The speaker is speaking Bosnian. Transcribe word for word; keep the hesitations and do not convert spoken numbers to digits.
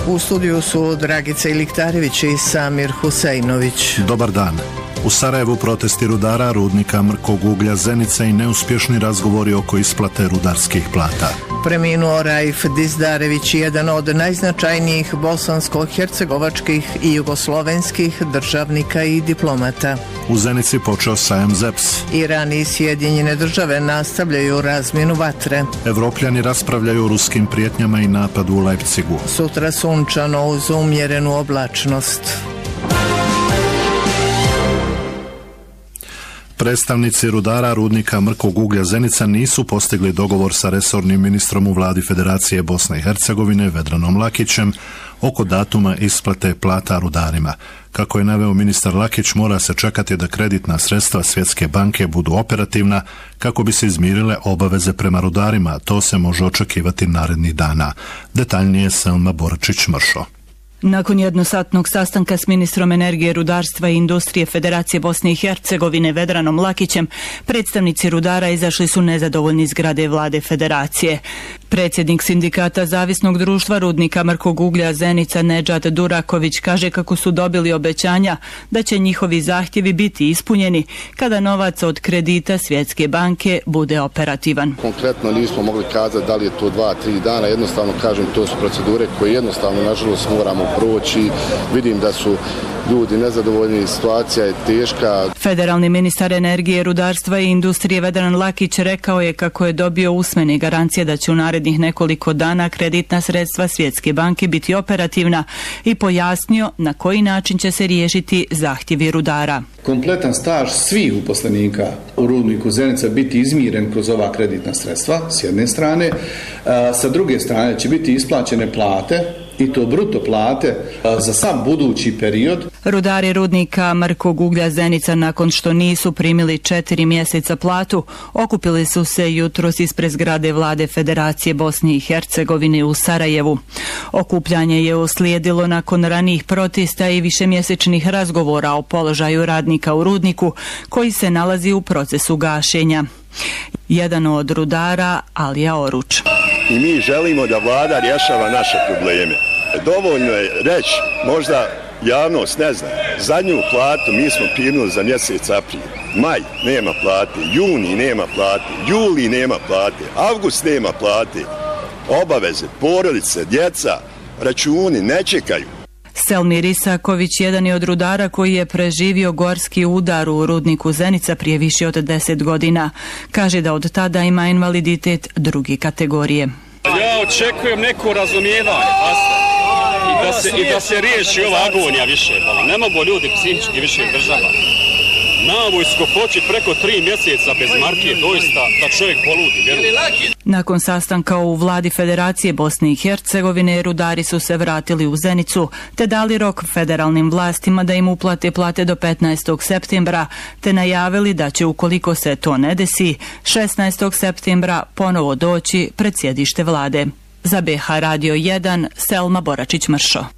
U studiju su Dragica Iliktarević i Samir Huseinović. Dobar dan. U Sarajevu protesti rudara rudnika mrkog uglja Zenica i neuspješni razgovori oko isplate rudarskih plata. Preminuo Raif Dizdarević, jedan od najznačajnijih bosansko-hercegovačkih i jugoslovenskih državnika i diplomata. U Zenici počeo sajam Z E P S. Iran i Sjedinjene države nastavljaju razmjenu vatre. Evropljani raspravljaju o ruskim prijetnjama i napadu u Leipzigu. Sutra sunčano uz umjerenu oblačnost. Predstavnici rudara rudnika mrkog uglja Zenica nisu postigli dogovor sa resornim ministrom u vladi Federacije Bosne i Hercegovine Vedranom Lakićem oko datuma isplate plata rudarima. Kako je naveo ministar Lakić, mora se čekati da kreditna sredstva Svjetske banke budu operativna kako bi se izmirile obaveze prema rudarima. To se može očekivati narednih dana. Detaljnije Selma Boračić-Mršo. Nakon jednosatnog sastanka s ministrom energije, rudarstva i industrije Federacije Bosne i Hercegovine Vedranom Lakićem, predstavnici rudara izašli su nezadovoljni iz zgrade vlade Federacije. Predsjednik sindikata Zavisnog društva rudnika mrkog uglja Zenica Nedžad Duraković kaže kako su dobili obećanja da će njihovi zahtjevi biti ispunjeni kada novac od kredita Svjetske banke bude operativan. Konkretno nismo mogli kazati da li je to dva, tri dana, jednostavno kažem to su procedure koje jednostavno nažalost moramo proći. Vidim da su ljudi nezadovoljni, situacija je teška. Federalni ministar energije, rudarstva i industrije Vedran Lakić rekao je kako je dobio usmene garancije da će u narednih nekoliko dana kreditna sredstva Svjetske banke biti operativna i pojasnio na koji način će se riješiti zahtjevi rudara. Kompletan staž svih uposlenika u rudniku Zenica biti izmiren kroz ova kreditna sredstva s jedne strane, sa druge strane će biti isplaćene plate i to bruto plate za sam budući period. Rudari rudnika mrkog uglja Zenica nakon što nisu primili četiri mjeseca platu, okupili su se jutros ispred zgrade vlade Federacije Bosne i Hercegovine u Sarajevu. Okupljanje je uslijedilo nakon ranijih protesta i višemjesečnih razgovora o položaju radnika u rudniku koji se nalazi u procesu gašenja. Jedan od rudara, Alija Oruč. I mi želimo da vlada rješava naše probleme. Dovoljno je reći, možda javnost ne zna, zadnju platu mi smo pirnuli za mjesec april. Maj nema plate, juni nema plate, juli nema plate, avgust nema plate. Obaveze, porodice, djeca, računi ne čekaju. Selmir Isaković, jedan je od rudara koji je preživio gorski udar u rudniku Zenica prije više od deset godina. Kaže da od tada ima invaliditet druge kategorije. Ja očekujem neko razumijevanje, i da se, i da se riješi ova agonija više. Ne mogu ljudi psihički više izdržavati. Na ovoj skopoći preko tri mjeseca bez marke, doista da čovjek poludi, vjeruje. Nakon sastanka u vladi Federacije Bosne i Hercegovine, rudari su se vratili u Zenicu te dali rok federalnim vlastima da im uplate plate do petnaestog septembra, te najavili da će, ukoliko se to ne desi, šesnaestog septembra ponovo doći pred sjedište vlade. Za B H Radio jedan, Selma Boračić-Mršo.